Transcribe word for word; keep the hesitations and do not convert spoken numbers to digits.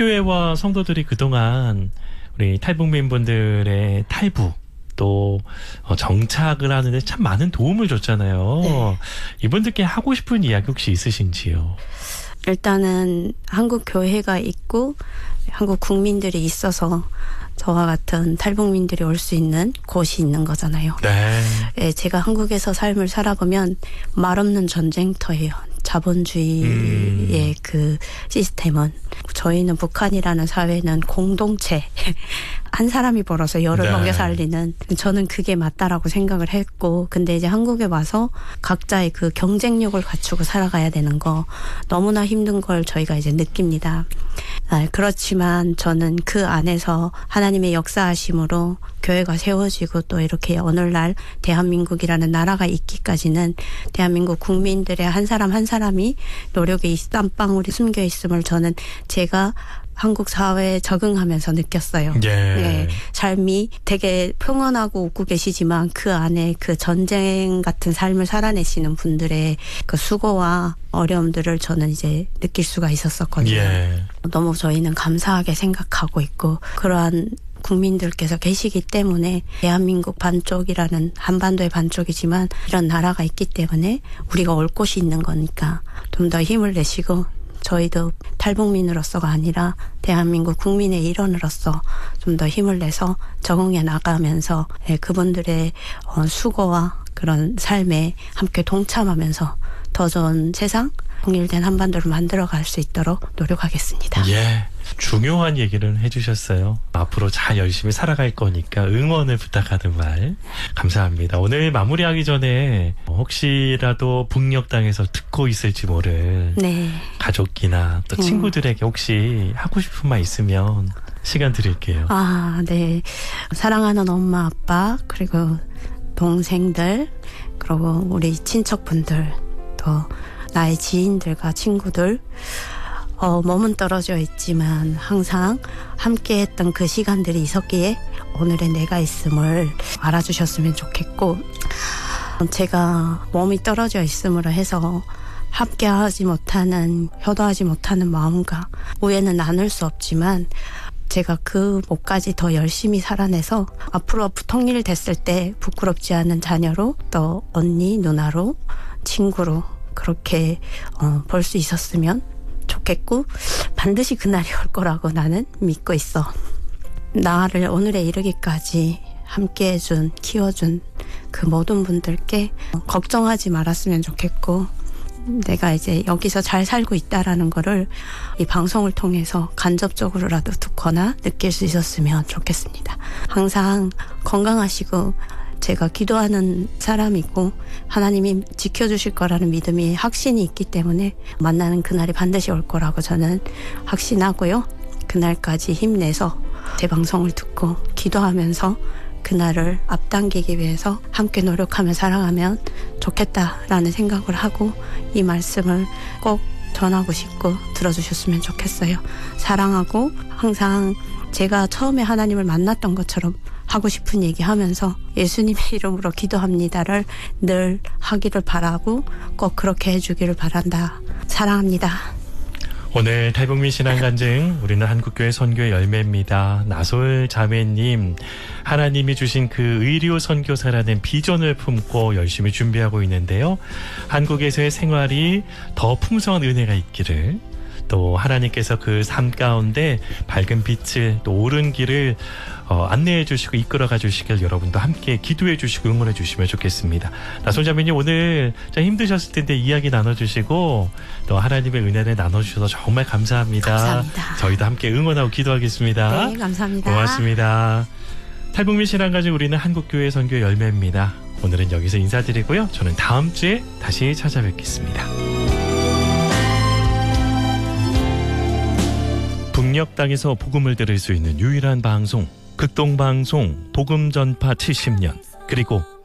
한국교회와 성도들이 그동안 우리 탈북민 분들의 탈북 또 정착을 하는데 참 많은 도움을 줬잖아요. 네. 이분들께 하고 싶은 이야기 혹시 있으신지요? 일단은 한국 교회가 있고 한국 국민들이 있어서 저와 같은 탈북민들이 올 수 있는 곳이 있는 거잖아요. 네. 예, 제가 한국에서 삶을 살아보면 말없는 전쟁터예요. 자본주의의 음. 그 시스템은. 저희는 북한이라는 사회는 공동체 한 사람이 벌어서 열을 네. 먹여 살리는, 저는 그게 맞다라고 생각을 했고, 근데 이제 한국에 와서 각자의 그 경쟁력을 갖추고 살아가야 되는 거 너무나 힘든 걸 저희가 이제 느낍니다. 아, 그렇지만 저는 그 안에서 하나님의 역사하심으로 교회가 세워지고 또 이렇게 오늘날 대한민국이라는 나라가 있기까지는 대한민국 국민들의 한 사람 한 사람이 노력의 땀방울이 숨겨 있음을 저는 제가 한국 사회에 적응하면서 느꼈어요. 예. 네, 삶이 되게 평온하고 웃고 계시지만 그 안에 그 전쟁 같은 삶을 살아내시는 분들의 그 수고와 어려움들을 저는 이제 느낄 수가 있었었거든요. 예. 너무 저희는 감사하게 생각하고 있고, 그러한 국민들께서 계시기 때문에 대한민국 반쪽이라는, 한반도의 반쪽이지만 이런 나라가 있기 때문에 우리가 올 곳이 있는 거니까 좀 더 힘을 내시고, 저희도 탈북민으로서가 아니라 대한민국 국민의 일원으로서 좀 더 힘을 내서 적응해 나가면서 그분들의 수고와 그런 삶에 함께 동참하면서 더 좋은 세상, 통일된 한반도를 만들어갈 수 있도록 노력하겠습니다. 예, 중요한 얘기를 해주셨어요. 앞으로 잘 열심히 살아갈 거니까 응원을 부탁하는 말 감사합니다. 오늘 마무리하기 전에 혹시라도 북녘 땅에서 듣고 있을지 모를 네. 가족이나 또 친구들에게 혹시 하고 싶은 말 있으면 시간 드릴게요. 아, 네. 사랑하는 엄마, 아빠, 그리고 동생들, 그리고 우리 친척분들, 또 나의 지인들과 친구들, 어, 몸은 떨어져 있지만 항상 함께했던 그 시간들이 있었기에 오늘의 내가 있음을 알아주셨으면 좋겠고, 제가 몸이 떨어져 있음으로 해서 함께하지 못하는, 효도하지 못하는 마음과 오해는 나눌 수 없지만 제가 그 목까지 더 열심히 살아내서 앞으로 통일됐을 때 부끄럽지 않은 자녀로, 또 언니, 누나로, 친구로 그렇게 어, 볼 수 있었으면 좋겠고, 반드시 그날이 올 거라고 나는 믿고 있어. 나를 오늘에 이르기까지 함께해준, 키워준 그 모든 분들께 걱정하지 말았으면 좋겠고, 내가 이제 여기서 잘 살고 있다라는 거를 이 방송을 통해서 간접적으로라도 듣거나 느낄 수 있었으면 좋겠습니다. 항상 건강하시고, 제가 기도하는 사람이고 하나님이 지켜주실 거라는 믿음이, 확신이 있기 때문에 만나는 그날이 반드시 올 거라고 저는 확신하고요. 그날까지 힘내서 제 방송을 듣고 기도하면서 그날을 앞당기기 위해서 함께 노력하며 살아가면 좋겠다라는 생각을 하고, 이 말씀을 꼭 전하고 싶고 들어주셨으면 좋겠어요. 사랑하고 항상 제가 처음에 하나님을 만났던 것처럼 하고 싶은 얘기하면서 예수님의 이름으로 기도합니다를 늘 하기를 바라고 꼭 그렇게 해주기를 바란다. 사랑합니다. 오늘 탈북민 신앙간증, 우리는 한국교회 선교의 열매입니다. 나솔 자매님, 하나님이 주신 그 의료 선교사라는 비전을 품고 열심히 준비하고 있는데요. 한국에서의 생활이 더 풍성한 은혜가 있기를, 또 하나님께서 그 삶 가운데 밝은 빛을, 또 옳은 길을 어, 안내해 주시고 이끌어가 주시길 여러분도 함께 기도해 주시고 응원해 주시면 좋겠습니다. 나솔 자매님, 오늘 좀 힘드셨을 텐데 이야기 나눠주시고 또 하나님의 은혜를 나눠주셔서 정말 감사합니다. 감사합니다. 저희도 함께 응원하고 기도하겠습니다. 네, 감사합니다. 고맙습니다. 탈북민 신앙가족, 우리는 한국교회 선교의 열매입니다. 오늘은 여기서 인사드리고요. 저는 다음 주에 다시 찾아뵙겠습니다. 북녘 땅에서 복음을 들을 수 있는 유일한 방송, 극동방송 복음전파 칠십 년, 그리고